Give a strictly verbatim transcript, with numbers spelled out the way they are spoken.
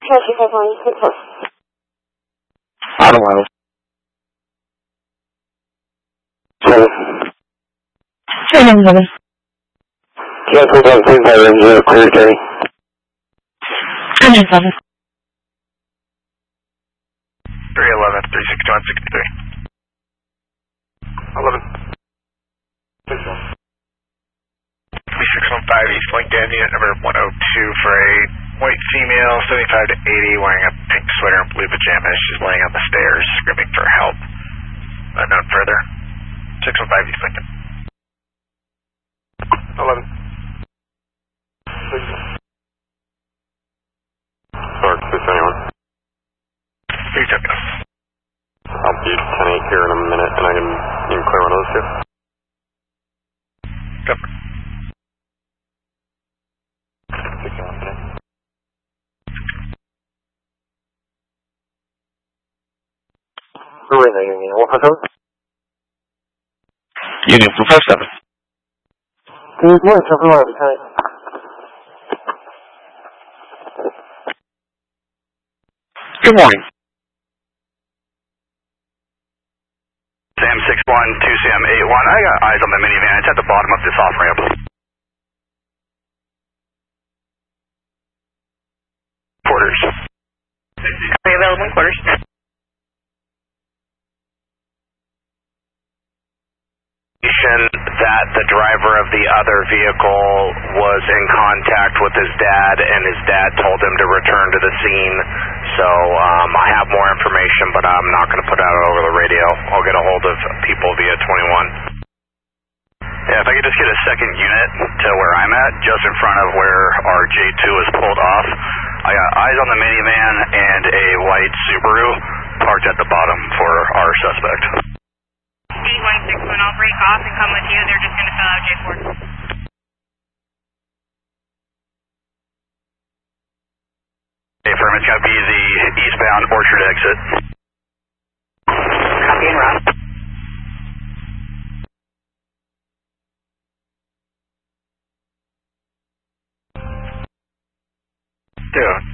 Auto Miles. Seven. Seven seven. Cancel one three five zero, clear journey. Seven seven. three eleven, three sixty-one, sixty-three. eleven. three six one five East LinkedIn, unit number one oh two for a white female, seventy-five to eighty, wearing a pink sweater and blue pajamas. She's laying on the stairs, screaming for help. Unknown further. six one five East Lincoln. eleven. Sorry, two seventy-one. three seventy-one. I'll be ten eight here in a minute, and I can, you can clear one of those two. Cover. sixty-one today. Who is that, Union one five seven? Union one five seven. Good morning, Trevor Lawrence, hi. Good morning. Sam six one, two Sam eight one. I got eyes on the minivan. It's at the bottom of this off ramp. Quarters. Are you available in quarters? That the driver of the other vehicle was in contact with his dad, and his dad told him to return to the scene. So um, I have more information, but I'm not going to put it out over the radio. I'll get a hold of people via twenty-one. Yeah, if I could just get a second unit to where I'm at, just in front of where our J two is pulled off. I got eyes on the minivan and a white Subaru parked at the bottom for our suspect. eight one six one, I'll break off and come with you. They're just going to fill out J four. Hey, firm, it's going to be the eastbound Orchard exit. Copy and route. Dude.